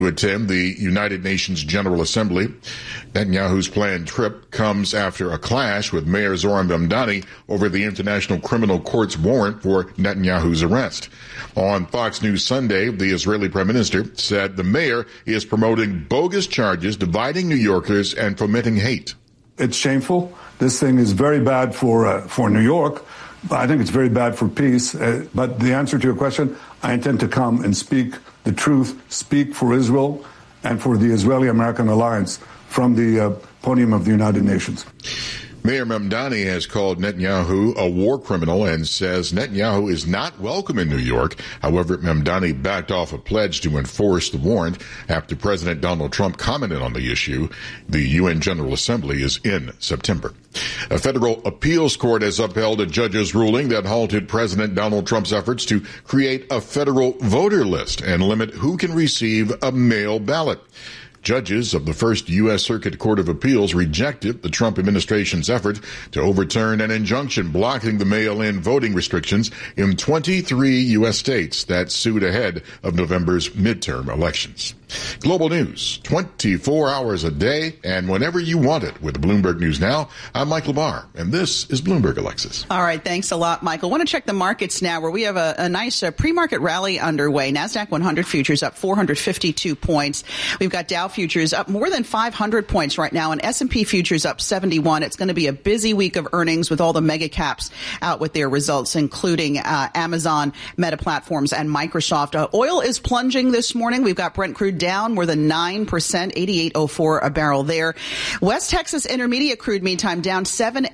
to attend the United Nations General Assembly. Netanyahu's planned trip comes after a clash with Mayor Zoran Mamdani over the International Criminal Court's warrant for Netanyahu's arrest. On Fox News Sunday, the Israeli Prime Minister said the mayor is promoting bogus charges, dividing New Yorkers, and fomenting hate. It's shameful. This thing is very bad for New York. I think it's very bad for peace. But the answer to your question, I intend to come and speak the truth, speak for Israel and for the Israeli-American alliance from the podium of the United Nations. Mayor Mamdani has called Netanyahu a war criminal and says Netanyahu is not welcome in New York. However, Mamdani backed off a pledge to enforce the warrant after President Donald Trump commented on the issue. The UN General Assembly is in September. A federal appeals court has upheld a judge's ruling that halted President Donald Trump's efforts to create a federal voter list and limit who can receive a mail ballot. Judges of the First U.S. Circuit Court of Appeals rejected the Trump administration's effort to overturn an injunction blocking the mail-in voting restrictions in 23 U.S. states that sued ahead of November's midterm elections. Global news, 24 hours a day and whenever you want it with Bloomberg News Now. I'm Michael Barr, and this is Bloomberg Alexis. All right, thanks a lot, Michael. I want to check the markets now, where we have a nice pre-market rally underway. NASDAQ 100 futures up 452 points. We've got Dow futures up more than 500 points right now, and S&P futures up 71. It's going to be a busy week of earnings with all the mega caps out with their results, including Amazon, Meta Platforms, and Microsoft. Oil is plunging this morning. We've got Brent crude down more than 9%, 88.04 a barrel there. West Texas Intermediate crude, meantime, down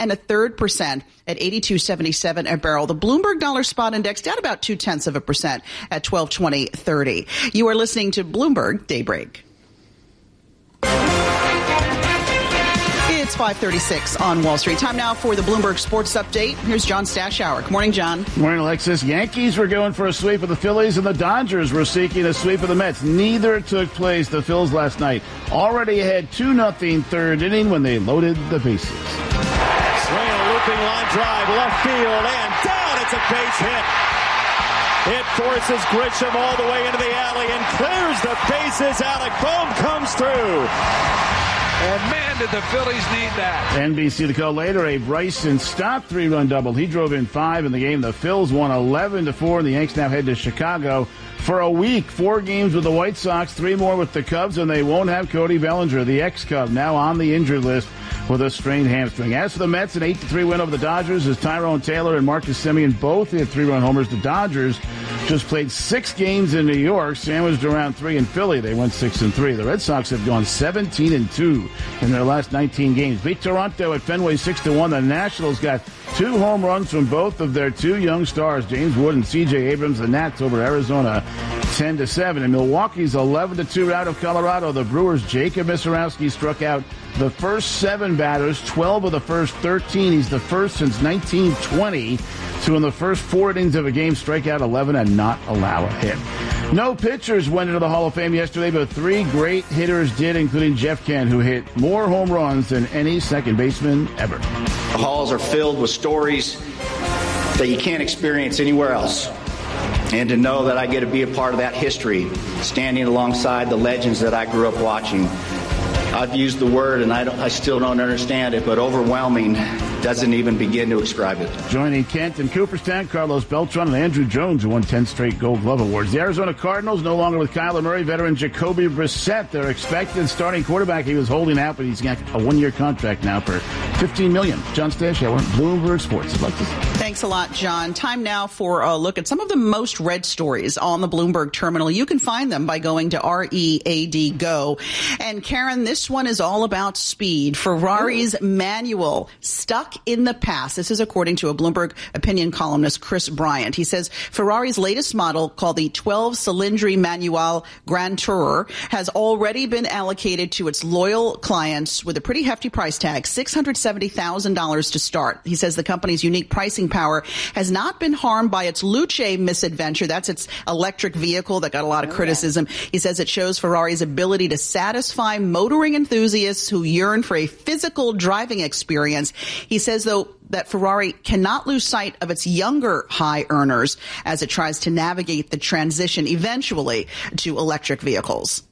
7.33% at 82.77 a barrel. The Bloomberg Dollar Spot Index down about 0.2% at 1220.30. You are listening to Bloomberg Daybreak. It's 5:36 on Wall Street. Time now for the Bloomberg Sports Update. Here's John Stashower. Good morning, John. Good morning, Alexis. Yankees were going for a sweep of the Phillies, and the Dodgers were seeking a sweep of the Mets. Neither took place. The Phils last night already ahead 2-0 third inning when they loaded the bases. Swing a looping line drive, left field, and down. It's a base hit. It forces Grisham all the way into the alley and clears the bases. Alec Bohm comes through. And man, did the Phillies need that. NBC the call later, a Bryson Stott 3-run double. He drove in 5 in the game. The Phils won 11-4, and the Yanks now head to Chicago for a week. 4 games with the White Sox, 3 more with the Cubs, and they won't have Cody Bellinger, the ex-Cub, now on the injured list with a strained hamstring. As for the Mets, an 8-3 win over the Dodgers as Tyrone Taylor and Marcus Semien both hit 3-run homers. The Dodgers just played 6 games in New York, sandwiched around 3 in Philly. They went 6-3. The Red Sox have gone 17-2 in their last 19 games. Beat Toronto at Fenway 6-1. The Nationals got 2 home runs from both of their 2 young stars, James Wood and C.J. Abrams. The Nats over Arizona 10-7. And Milwaukee's 11-2 rout of Colorado. The Brewers' Jacob Misarowski struck out the first 7 batters, 12 of the first 13. He's the first since 1920 to, in the first 4 innings of a game, strike out 11 and not allow a hit. No pitchers went into the Hall of Fame yesterday, but 3 great hitters did, including Jeff Kent, who hit more home runs than any second baseman ever. The halls are filled with stories that you can't experience anywhere else. And to know that I get to be a part of that history, standing alongside the legends that I grew up watching. I've used the word, and I still don't understand it, but overwhelming doesn't even begin to describe it. Joining Kent in Cooperstown, Carlos Beltran and Andrew Jones, who won 10 straight Gold Glove Awards. The Arizona Cardinals no longer with Kyler Murray. Veteran Jacoby Brissett, their expected starting quarterback. He was holding out, but he's got a 1-year contract now for $15 million. John Stashower, Bloomberg Sports. Thanks a lot, John. Time now for a look at some of the most read stories on the Bloomberg terminal. You can find them by going to READ Go. And Karen, this one is all about speed. Ferrari's manual stuck in the past. This is according to a Bloomberg opinion columnist, Chris Bryant. He says Ferrari's latest model, called the 12-Cilindri Manuale Grand Tourer, has already been allocated to its loyal clients with a pretty hefty price tag, $670,000 to start. He says the company's unique pricing power has not been harmed by its Luce misadventure. That's its electric vehicle that got a lot of criticism. He says it shows Ferrari's ability to satisfy motoring enthusiasts who yearn for a physical driving experience. He says, though, that Ferrari cannot lose sight of its younger high earners as it tries to navigate the transition eventually to electric vehicles.